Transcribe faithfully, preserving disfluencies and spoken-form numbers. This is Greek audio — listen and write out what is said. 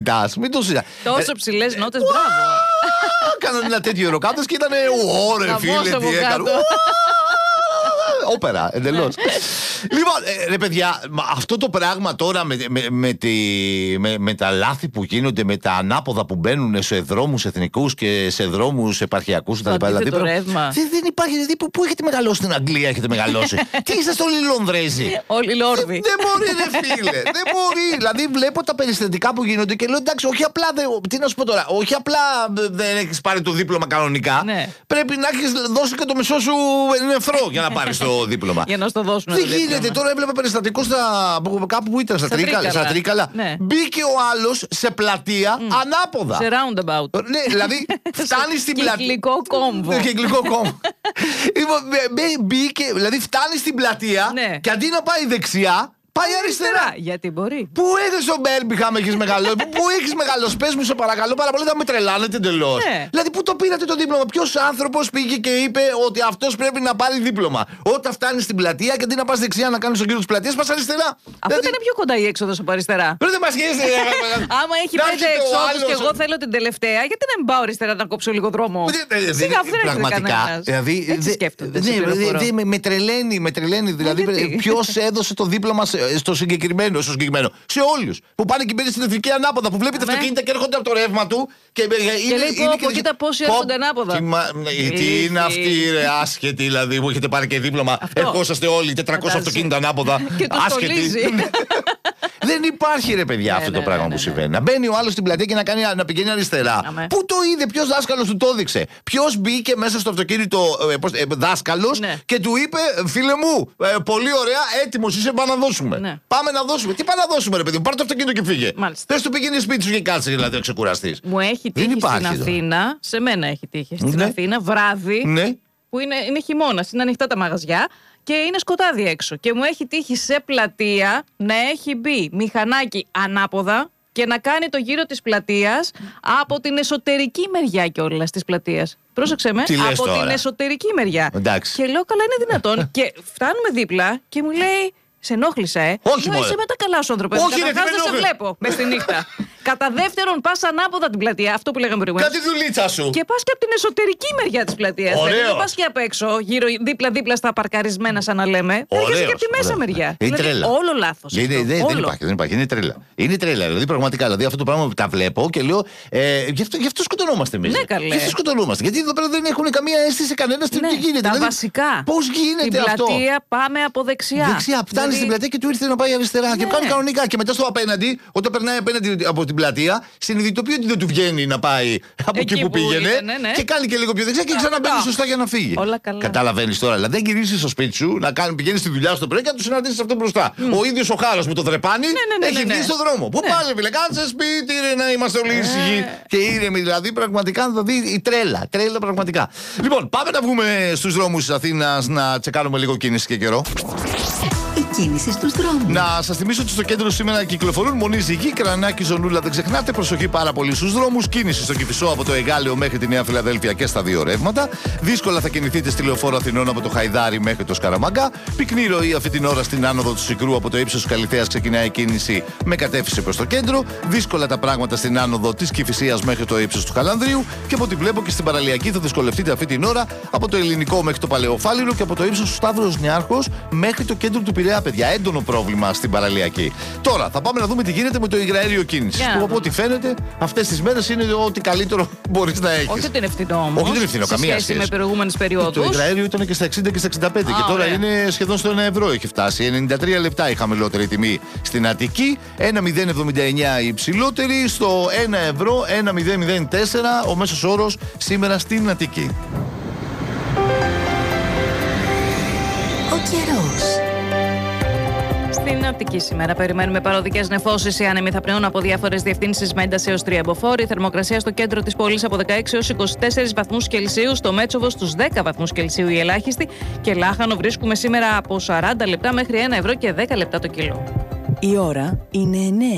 συζητάς. Μην το συζητάς. Τόσο ψηλές νότες, μπράβο. Κάνανε ένα τέτοιο ιεροκάτω και ήταν. Ωρε φίλε, τι έκανε. Όπερα, εντελώς. Λοιπόν, ε, ρε παιδιά, αυτό το πράγμα τώρα με, με, με, τη, με, με τα λάθη που γίνονται, με τα ανάποδα που μπαίνουν σε δρόμους εθνικούς και σε δρόμους επαρχιακούς κτλ. Δηλαδή, δεν, δεν υπάρχει. Δηλαδή, πού, πού έχετε μεγαλώσει στην Αγγλία, έχετε μεγαλώσει. Τι είσαστε όλοι Λονδρέζοι. Όλοι Λόρδοι. Δεν, δεν μπορεί, ρε φίλε. Δεν μπορεί. Δηλαδή, βλέπω τα περιστατικά που γίνονται και λέω εντάξει, όχι απλά. Δε, τι να σου πω τώρα, όχι απλά δεν έχεις πάρει το δίπλωμα κανονικά. Ναι. Πρέπει να έχεις δώσει και το μισό σου νεφρό για να πάρεις το δίπλωμα. Για να στο δώσουν. Δεν γίνεται. Τώρα έβλεπα περιστατικό στα, κάπου που ήταν, στα, στα Τρίκαλα. Στα Τρίκαλα. Ναι. Μπήκε ο άλλος σε πλατεία mm. ανάποδα. Σε roundabout. Ναι, δηλαδή φτάνει στην πλατεία. Κυκλικό κόμβο. Κυκλικό κόμβο. Μπήκε, δηλαδή φτάνει στην πλατεία ναι. και αντί να πάει δεξιά. Πάει αριστερά. Γιατί μπορεί. Πού έχεις ο Μπέρμπιχαμ, έχεις μεγαλώσει. Πού έχεις μεγαλώσει. Πες μου, σε παρακαλώ πάρα πολύ, θα με τρελάνετε εντελώς. Ναι. Δηλαδή, πού το πήρατε το δίπλωμα. Ποιος άνθρωπος πήγε και είπε ότι αυτός πρέπει να πάρει δίπλωμα. Όταν φτάνεις στην πλατεία και αντί να πας δεξιά να κάνεις τον κύριο της πλατείας, πας αριστερά. Αυτό δηλαδή... ήταν πιο κοντά η έξοδος από αριστερά. Δεν μας σχέση. Άμα έχει πέντε εξόδους και εγώ θέλω την τελευταία, γιατί να μην πάω αριστερά να κόψω λίγο δρόμο. Πραγματικά. Δηλαδή. Με τρελαίνει. Δηλαδή, ποιος έδωσε το δίπλωμα στο συγκεκριμένο, στο συγκεκριμένο. Σε όλους. Που πάνε και μπαίνουν στην εθνική ανάποδα. Που βλέπετε αυτοκίνητα και έρχονται από το ρεύμα του. Και, και είναι, λέει πω, πω, κοίτα πόσοι έρχονται ανάποδα. Τι, τι είναι αυτή, ρε, άσχετη δηλαδή, που έχετε πάρει και δίπλωμα. Ερχόσαστε όλοι τετρακόσια αυτοκίνητα ανάποδα. Άσχετη. Δεν υπάρχει, ρε παιδιά, αυτό το πράγμα που συμβαίνει. Να μπαίνει ο άλλος στην πλατεία και να πηγαίνει αριστερά. Πού το είδε, ποιος δάσκαλος του το έδειξε. Ποιος μπήκε μέσα στο αυτοκίνητο δάσκαλος και του είπε, φίλε μου, πολύ ωραία, έτοιμος είσαι, πάμε να δώσουμε. Ναι. Πάμε να δώσουμε. Τι πάμε να δώσουμε, ρε παιδί μου, πάρε το αυτοκίνητο και φύγε. Πες του πήγαινε σπίτι σου και κάτσε, δηλαδή, να ξεκουραστείς. Μου έχει τύχει στην Αθήνα, σε μένα έχει τύχει στην ναι. Αθήνα, βράδυ, ναι. που είναι, είναι χειμώνας, είναι ανοιχτά τα μαγαζιά και είναι σκοτάδι έξω. Και μου έχει τύχει σε πλατεία να έχει μπει μηχανάκι ανάποδα και να κάνει το γύρο της πλατείας από την εσωτερική μεριά κιόλας της πλατείας. Πρόσεξε με, από τώρα? την εσωτερική μεριά. Εντάξει. Και λέω, καλά, είναι δυνατόν. Και φτάνουμε δίπλα και μου λέει. Σε ενόχλησα, ε. Όχι, μόνο. Είσαι με τα καλά σου, άνθρωπε. Όχι, καταρχάς δεν σε βλέπω μες τη νύχτα. Κατά δεύτερον, πας ανάποδα την πλατεία. Αυτό που λέγαμε προηγουμένως. Κάτι δουλίτσα σου. Και πας και από την εσωτερική μεριά της πλατείας. Δεν πας και απ' έξω, γύρω, δίπλα-δίπλα στα παρκαρισμένα, σαν να λέμε. Έρχεσαι και από τη μέσα μεριά. Είναι δηλαδή, τρέλα. Όλο λάθος. Είναι, αυτό. δεν, όλο. δεν υπάρχει, δεν υπάρχει. Είναι τρέλα. Είναι τρέλα. Δηλαδή, πραγματικά. Δηλαδή, αυτό το πράγμα που τα βλέπω και λέω. Ε, γι, αυτό, γι' αυτό σκοτωνόμαστε εμείς. Ναι, καλέ. Γι' αυτό σκοτωνόμαστε. Γιατί εδώ πέρα δεν έχουν καμία αίσθηση κανένα τι γίνεται. Τα βασικά. Πώς γίνεται αυτό. Στην πλατεία πάμε από δεξιά. Δεξιά, φτάνει στην πλατεία και του ήρθε να πάει αριστερά. Ναι. Και κάνει κανονικά. Και μετά στο απέναντι, όταν περνάει απέναντι από την πλατεία, συνειδητοποιεί ότι δεν του βγαίνει να πάει από εκεί, εκεί που πήγαινε. Ήτανε, ναι. Και κάνει και λίγο πιο δεξιά και ξαναμπαίνει σωστά για να φύγει. Καταλαβαίνει τώρα. Δηλαδή δεν γυρίσει στο σπίτι σου, να πηγαίνει στη δουλειά στο πρωί και να του συναντήσει αυτό μπροστά. Mm. Ο ίδιο ο χάρος που το δρεπάνει ναι, ναι, ναι, έχει βγει ναι, ναι. στον δρόμο. Πού ναι. πάλι, φίλε, κάτσε σπίτι, ρε, να είμαστε όλοι ήσυχοι και ήρεμοι. Δηλαδή πραγματικά δηλαδή η τρέλα. Τρέλα πραγματικά. Λοιπόν, πάμε να βγούμε στου δρόμου τη Αθήνα να τσεκάρουμε λίγο κίνηση και καιρό. Κίνηση στους δρόμους. Να σας θυμίσω ότι στο κέντρο σήμερα κυκλοφορούν Μονή Ζυγή, Κρανάκι, Ζωνούλα. Δεν ξεχνάτε, προσοχή πάρα πολύ στους δρόμους. Κίνηση στο Κηφισό από το Εγάλεο μέχρι τη Νέα Φιλαδέλφια και στα δύο ρεύματα. Δύσκολα θα κινηθείτε στη Λεωφόρο Αθηνών από το Χαϊδάρι μέχρι το Σκαραμαγκά. Πυκνή ροή αυτή την ώρα στην άνοδο του Σικρού από το ύψος της Καλιθέας ξεκινάει η κίνηση με κατεύθυνση προς το κέντρο. Δύσκολα τα πράγματα στην άνοδο της Κηφισίας μέχρι το ύψος του Χαλανδρίου. Και από ό,τι βλέπω και στην παραλιακή θα δυσκολευτείτε αυτή την ώρα από το Ελληνικό μέχρι το Παλαιοφάλιρο και από το ύψος του Σταύρος Νιάρχος μέχρι το κέντρο του Πειραιά. Για έντονο πρόβλημα στην παραλιακή. Τώρα θα πάμε να δούμε τι γίνεται με το υγραέριο κίνηση. Που από ό,τι φαίνεται αυτές τις μέρες είναι ό,τι καλύτερο μπορείς να έχεις. Όχι ότι είναι ευθυνό όμως. Όχι ότι είναι ευθυνό, καμία σχέση. με προηγούμενες περιόδους. Το υγραέριο ήταν και στα εξήντα και στα εξήντα πέντε. Α, και τώρα ωραία. Είναι σχεδόν στο ένα ευρώ έχει φτάσει. ενενήντα τρία λεπτά η χαμηλότερη τιμή στην Αττική. ένα κόμμα μηδέν εβδομήντα εννιά η υψηλότερη. Στο ένα ευρώ ένα κόμμα μηδέν μηδέν τέσσερα ο μέσος όρος σήμερα στην Αττική. Ο καιρός. Στην Αττική σήμερα περιμένουμε παροδικές νεφώσεις. Οι άνεμοι θα πνέουν από διάφορες διευθύνσεις με ένταση έως τρία μποφόρ. Η θερμοκρασία στο κέντρο της πόλης από δεκαέξι έως είκοσι τέσσερις βαθμούς Κελσίου. Στο Μέτσοβο στους δέκα βαθμούς Κελσίου η ελάχιστη. Και λάχανο βρίσκουμε σήμερα από σαράντα λεπτά μέχρι ένα ευρώ και δέκα λεπτά το κιλό. Η ώρα είναι εννιά.